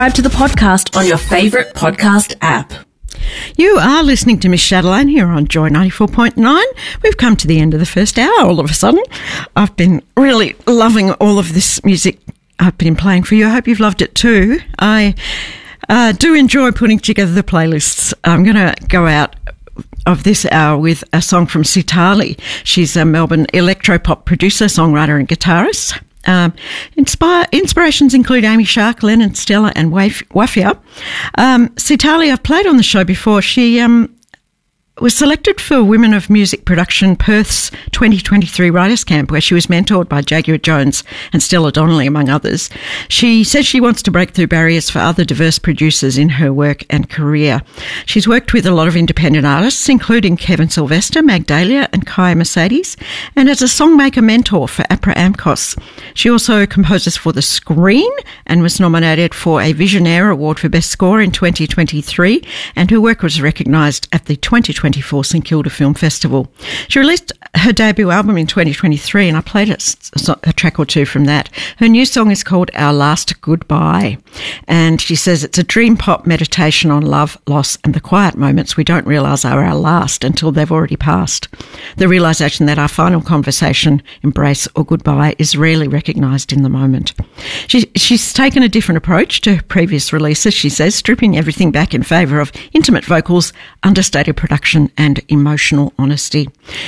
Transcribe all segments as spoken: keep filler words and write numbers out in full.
Subscribe to the podcast on your favourite podcast app. You are listening to Miss Chatelaine here on Joy ninety-four point nine. We've come to the end of the first hour all of a sudden. I've been really loving all of this music I've been playing for you. I hope you've loved it too. I uh, do enjoy putting together the playlists. I'm going to go out of this hour with a song from Sitali. She's a Melbourne electropop producer, songwriter and guitarist. Um, inspire, inspirations include Amy Shark, Lennon Stella and Waf- Wafia. Um, Sitali, I've played on the show before. She um, was selected for Women of Music Production Perth's twenty twenty-three Writers' Camp, where she was mentored by Jaguar Jones and Stella Donnelly, among others. She says she wants to break through barriers for other diverse producers in her work and career. She's worked with a lot of independent artists, including Kevin Sylvester, Magdalia and Kaya Mercedes, and as a songmaker mentor for APRA AMCOS. She also composes for The Screen and was nominated for a Visionaire Award for Best Score in twenty twenty-three, and her work was recognised at the twenty twenty-four St Kilda Film Festival. She released her debut album in twenty twenty-three, and I played a, a track or two from that. Her new song is called Our Last Goodbye, and she says it's a dream pop meditation on love, loss and the quiet moments we don't realise are our last until they've already passed. The realisation that our final conversation, embrace or goodbye is rarely recognised in the moment. She, she's taken a different approach to previous releases, she says, stripping everything back in favour of intimate vocals, understated production and emotional honesty.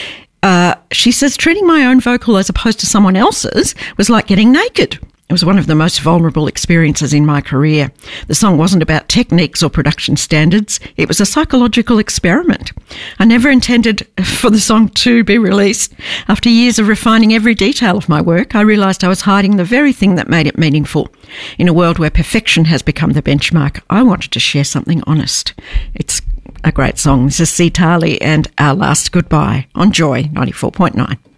Uh, she says, treating my own vocal as opposed to someone else's was like getting naked. It was one of the most vulnerable experiences in my career. The song wasn't about techniques or production standards. It was a psychological experiment. I never intended for the song to be released. After years of refining every detail of my work, I realised I was hiding the very thing that made it meaningful. In a world where perfection has become the benchmark, I wanted to share something honest. It's a great song. This is Sitali and Our Last Goodbye on Joy ninety-four point nine.